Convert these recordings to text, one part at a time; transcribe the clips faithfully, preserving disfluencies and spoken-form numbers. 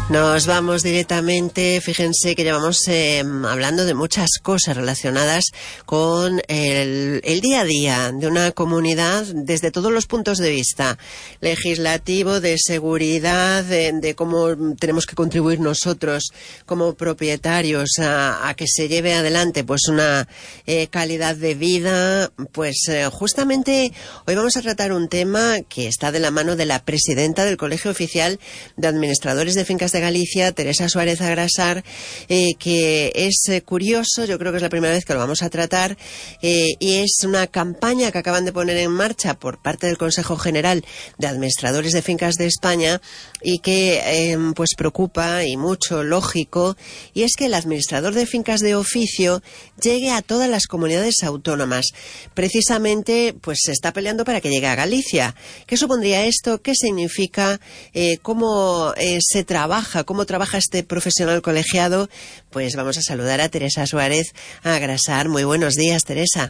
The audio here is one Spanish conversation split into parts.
Nos vamos directamente, fíjense que llevamos eh, hablando de muchas cosas relacionadas con el, el día a día de una comunidad desde todos los puntos de vista, legislativo, de seguridad, de, de cómo tenemos que contribuir nosotros como propietarios a, a que se lleve adelante pues una eh, calidad de vida. Pues eh, justamente hoy vamos a tratar un tema que está de la mano de la presidenta del Colegio Oficial de Administradores de Fincas de Galicia, Teresa Suárez Agrasar, eh, que es eh, curioso, yo creo que es la primera vez que lo vamos a tratar, eh, y es una campaña que acaban de poner en marcha por parte del Consejo General de Administradores de Fincas de España y que eh, pues preocupa y mucho, lógico, y es que el administrador de fincas de oficio llegue a todas las comunidades autónomas. Precisamente pues se está peleando para que llegue a Galicia. ¿Qué supondría esto? ¿Qué significa? Eh, ¿Cómo eh, se trabaja? ¿Cómo trabaja este profesional colegiado? Pues vamos a saludar a Teresa Suárez Agrasar. Muy buenos días, Teresa.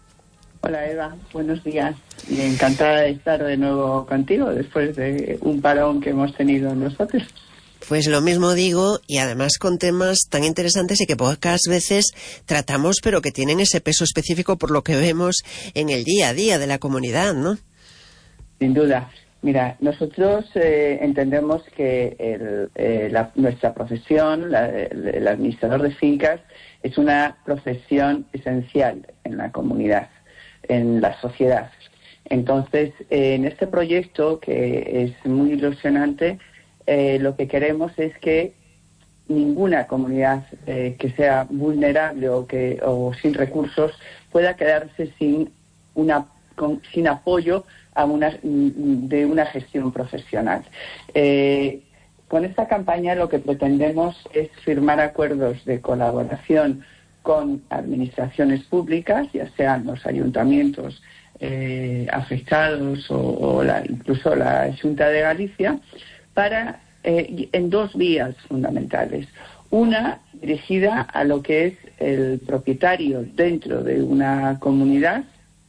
Hola, Eva, buenos días. Y encantada de estar de nuevo contigo después de un parón que hemos tenido nosotros. Pues lo mismo digo, y además con temas tan interesantes y que pocas veces tratamos, pero que tienen ese peso específico por lo que vemos en el día a día de la comunidad, ¿no? Sin duda. Mira, nosotros eh, entendemos que el, eh, la, nuestra profesión, la, el, el administrador de fincas, es una profesión esencial en la comunidad, en la sociedad. Entonces, eh, en este proyecto, que es muy ilusionante, eh, lo que queremos es que ninguna comunidad eh, que sea vulnerable o, que, o sin recursos pueda quedarse sin, una, con, sin apoyo a una, de una gestión profesional. Eh, con esta campaña lo que pretendemos es firmar acuerdos de colaboración con administraciones públicas, ya sean los ayuntamientos eh, afectados o, o la, incluso la Xunta de Galicia, para eh, en dos vías fundamentales. Una dirigida a lo que es el propietario dentro de una comunidad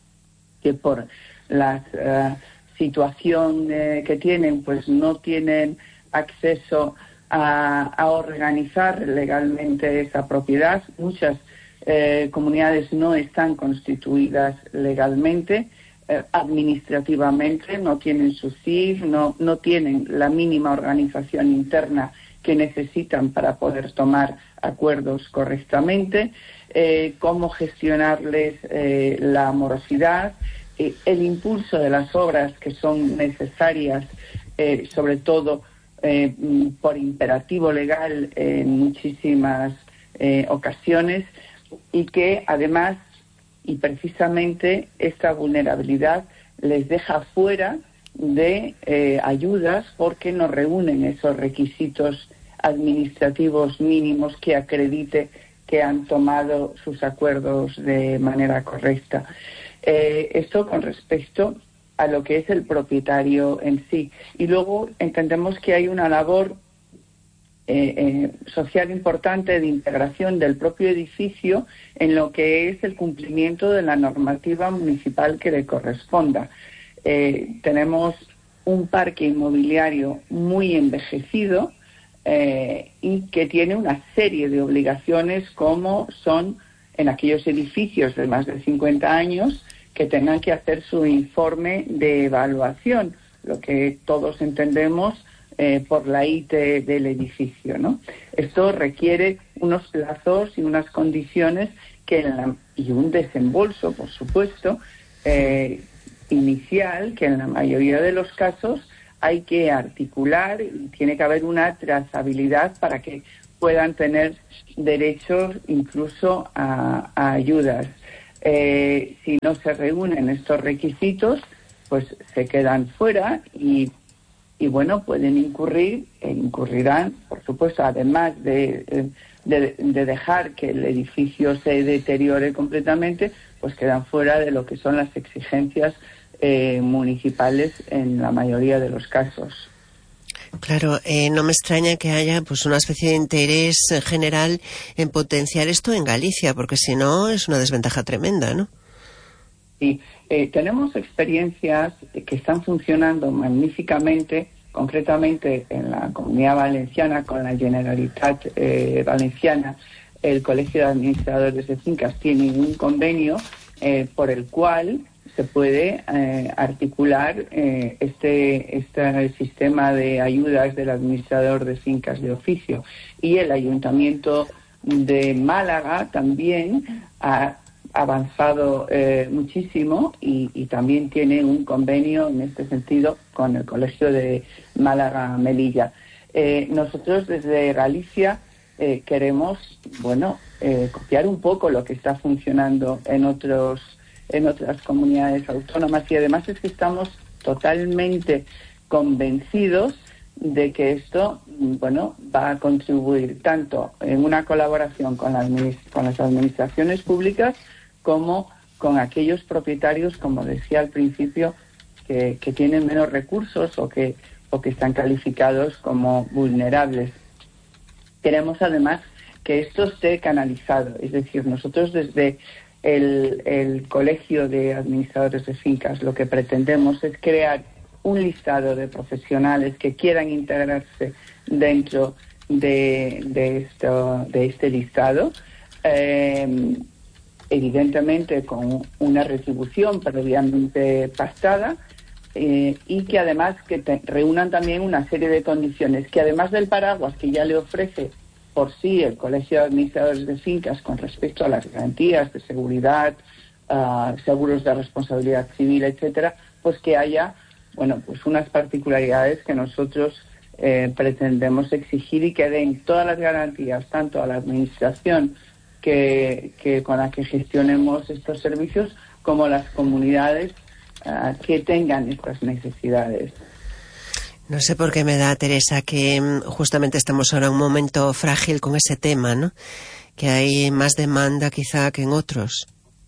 que por la uh, situación eh, que tienen, pues no tienen acceso a, a organizar legalmente esa propiedad. Muchas eh, comunidades no están constituidas legalmente, eh, administrativamente, no tienen su C I F, no, no tienen la mínima organización interna que necesitan para poder tomar acuerdos correctamente, eh, cómo gestionarles eh, la morosidad, eh, el impulso de las obras que son necesarias, eh, sobre todo eh, por imperativo legal en muchísimas eh, ocasiones, y que además y precisamente esta vulnerabilidad les deja fuera de eh, ayudas porque no reúnen esos requisitos administrativos mínimos que acredite que han tomado sus acuerdos de manera correcta. Eh, esto con respecto a lo que es el propietario en sí. Y luego entendemos que hay una labor eh, eh, social importante de integración del propio edificio en lo que es el cumplimiento de la normativa municipal que le corresponda. Eh, tenemos un parque inmobiliario muy envejecido eh, y que tiene una serie de obligaciones, como son en aquellos edificios de más de cincuenta años que tengan que hacer su informe de evaluación, lo que todos entendemos eh, por la I T E del edificio, ¿no? Esto requiere unos plazos y unas condiciones que en la, y un desembolso, por supuesto, eh, inicial, que en la mayoría de los casos hay que articular y tiene que haber una trazabilidad para que puedan tener derechos incluso a, a ayudas. Eh, si no se reúnen estos requisitos, pues se quedan fuera y, y bueno, pueden incurrir e incurrirán, por supuesto, además de, de, de dejar que el edificio se deteriore completamente, pues quedan fuera de lo que son las exigencias eh, municipales en la mayoría de los casos. Claro, eh, no me extraña que haya pues una especie de interés general en potenciar esto en Galicia, porque si no es una desventaja tremenda, ¿no? Sí, eh, tenemos experiencias que están funcionando magníficamente concretamente en la Comunidad Valenciana, con la Generalitat eh, Valenciana, el Colegio de Administradores de Fincas tiene un convenio eh, por el cual se puede eh, articular eh, este, este sistema de ayudas del administrador de fincas de oficio. Y el Ayuntamiento de Málaga también ha avanzado eh, muchísimo y, y también tiene un convenio en este sentido con el Colegio de Málaga-Melilla. Eh, nosotros desde Galicia eh, queremos, bueno, eh, copiar un poco lo que está funcionando en otros en otras comunidades autónomas, y además es que estamos totalmente convencidos de que esto, bueno, va a contribuir tanto en una colaboración con, la administ- con las administraciones públicas como con aquellos propietarios, como decía al principio, que, que tienen menos recursos o que, o que están calificados como vulnerables. Queremos además que esto esté canalizado, es decir, nosotros desde el, el Colegio de Administradores de Fincas lo que pretendemos es crear un listado de profesionales que quieran integrarse dentro de, de, esto, de este listado, eh, evidentemente con una retribución previamente pactada, eh, y que además que te, reúnan también una serie de condiciones que, además del paraguas que ya le ofrece por sí el Colegio de Administradores de Fincas con respecto a las garantías de seguridad, uh, seguros de responsabilidad civil, etcétera, pues que haya, bueno, pues unas particularidades que nosotros eh, pretendemos exigir y que den todas las garantías tanto a la administración que, que con la que gestionemos estos servicios como a las comunidades uh, que tengan estas necesidades. No sé por qué me da, Teresa, que justamente estamos ahora en un momento frágil con ese tema, ¿no? Que hay más demanda quizá que en otros.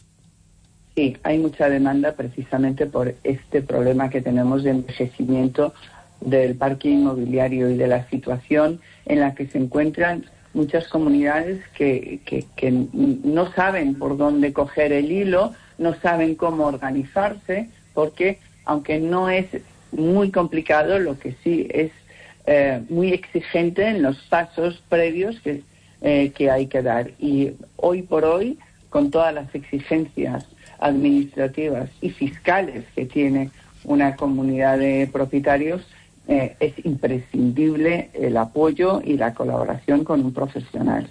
Sí, hay mucha demanda precisamente por este problema que tenemos de envejecimiento del parque inmobiliario y de la situación en la que se encuentran muchas comunidades que, que, que no saben por dónde coger el hilo, no saben cómo organizarse, porque aunque no es muy complicado, lo que sí es eh, muy exigente en los pasos previos que, eh, que hay que dar. Y hoy por hoy, con todas las exigencias administrativas y fiscales que tiene una comunidad de propietarios, eh, es imprescindible el apoyo y la colaboración con un profesional.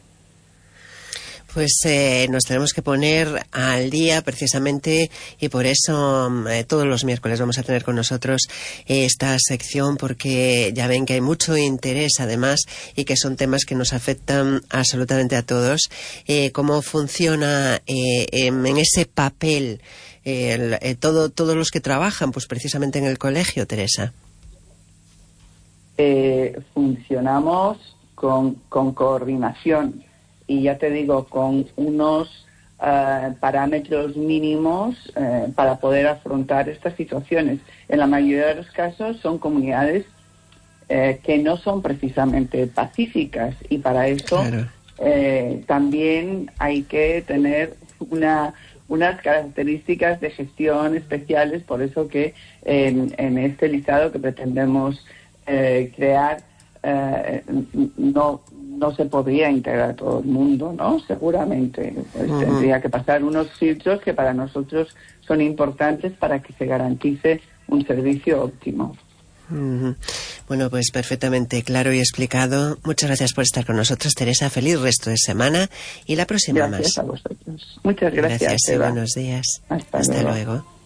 Pues eh, nos tenemos que poner al día precisamente, y por eso eh, todos los miércoles vamos a tener con nosotros eh, esta sección, porque ya ven que hay mucho interés además y que son temas que nos afectan absolutamente a todos. Eh, ¿Cómo funciona eh, en ese papel eh, el, eh, todo, todos los que trabajan pues precisamente en el colegio, Teresa? Eh, funcionamos con, con coordinación. Y ya te digo, con unos uh, parámetros mínimos uh, para poder afrontar estas situaciones. En la mayoría de los casos son comunidades uh, que no son precisamente pacíficas, y para eso claro. uh, también hay que tener una, unas características de gestión especiales. Por eso que en, en este listado que pretendemos uh, crear, uh, no no se podría integrar todo el mundo, ¿no? Seguramente pues, uh-huh. tendría que pasar unos filtros que para nosotros son importantes para que se garantice un servicio óptimo. Uh-huh. Bueno, pues perfectamente claro y explicado. Muchas gracias por estar con nosotros, Teresa. Feliz resto de semana y la próxima gracias más. Gracias a vosotros. Muchas gracias, Gracias Eva. y buenos días. Hasta, Hasta luego. luego.